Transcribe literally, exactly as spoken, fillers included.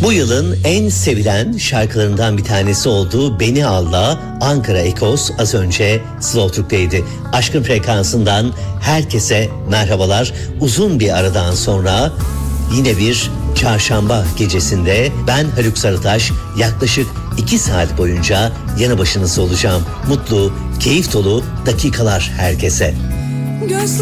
Bu yılın en sevilen şarkılarından bir tanesi olduğu Beni Alla Ankara Ekos az önce Slow Türk'teydi. Aşkın frekansından herkese merhabalar. Uzun bir aradan sonra yine bir çarşamba gecesinde ben Haluk Sarıtaş yaklaşık iki saat boyunca yanı başınızda olacağım. Mutlu, keyif dolu dakikalar herkese. Göz